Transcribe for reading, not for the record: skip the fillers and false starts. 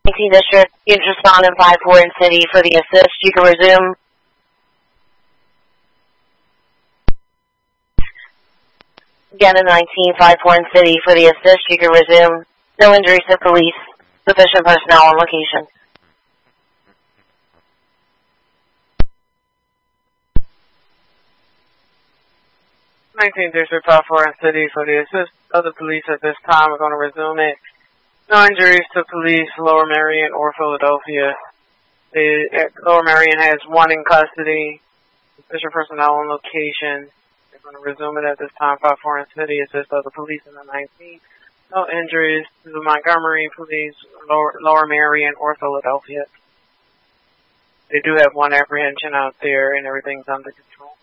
19 District, you just found in 5-4 in City for the assist. You can resume. Again in 19-5-4 in City for the assist. You can resume. No injuries to police. Sufficient personnel on location. 19th District, 5-4 in City for the assist of the police at this time. We're going to resume it. No injuries to police, Lower Merion or Philadelphia. Lower Merion has one in custody. Sufficient personnel on location. We're going to resume it at this time. 5-4 in City, assist of the police in the 19th. No injuries to the Montgomery police, Lower Merion or Philadelphia. They do have one apprehension out there and everything's under control.